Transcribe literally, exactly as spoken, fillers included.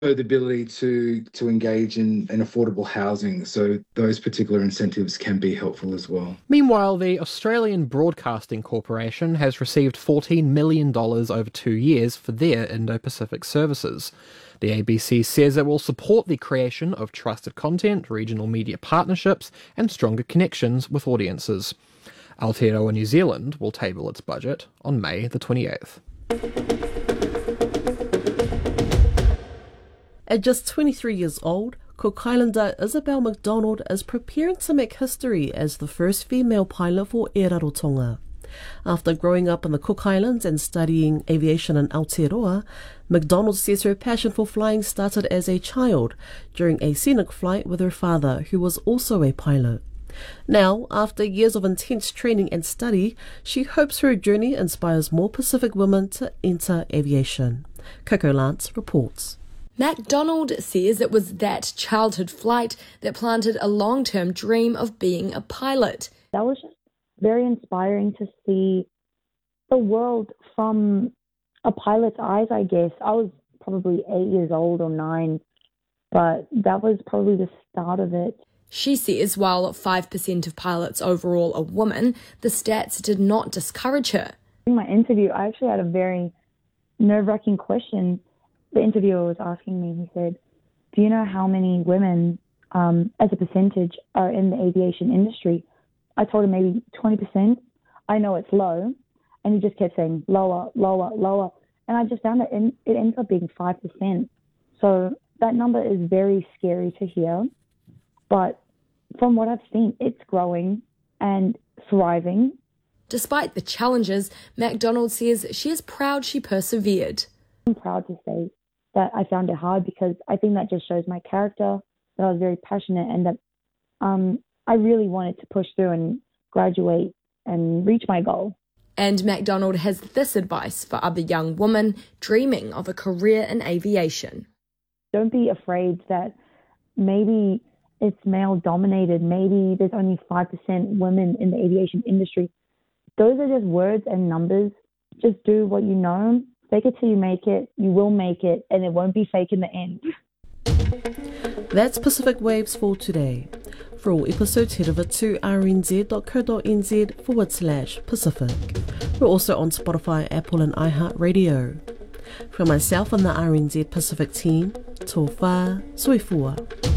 the ability to to engage in, in affordable housing. So those particular incentives can be helpful as well. Meanwhile, the Australian Broadcasting Corporation has received fourteen million dollars over two years for their Indo-Pacific services. The A B C says it will support the creation of trusted content, regional media partnerships, and stronger connections with audiences. Aotearoa New Zealand will table its budget on May the twenty-eighth. At just twenty-three years old, Cook Islander Isabel McDonald is preparing to make history as the first female pilot for E Rarotonga. After growing up in the Cook Islands and studying aviation in Aotearoa, McDonald says her passion for flying started as a child during a scenic flight with her father, who was also a pilot. Now, after years of intense training and study, she hopes her journey inspires more Pacific women to enter aviation. Coco Lance reports. MacDonald says it was that childhood flight that planted a long-term dream of being a pilot. That was just very inspiring to see the world from a pilot's eyes, I guess. I was probably eight years old or nine, but that was probably the start of it. She says while five percent of pilots overall are women, the stats did not discourage her. In my interview, I actually had a very nerve-wracking question. The interviewer was asking me, he said, do you know how many women um, as a percentage are in the aviation industry? I told him maybe twenty percent. I know it's low. And he just kept saying lower, lower, lower. And I just found that it, it ends up being five percent. So that number is very scary to hear. But from what I've seen, it's growing and thriving. Despite the challenges, MacDonald says she is proud she persevered. I'm proud to say that I found it hard because I think that just shows my character, that I was very passionate and that um, I really wanted to push through and graduate and reach my goal. And MacDonald has this advice for other young women dreaming of a career in aviation. Don't be afraid that maybe it's male-dominated, maybe there's only five percent women in the aviation industry. Those are just words and numbers. Just do what you know. Fake it till you make it. You will make it, and it won't be fake in the end. That's Pacific Waves for today. For all episodes, head over to rnz.co.nz forward slash Pacific. We're also on Spotify, Apple and iHeartRadio. From myself and the R N Z Pacific team, tō whā, soifua.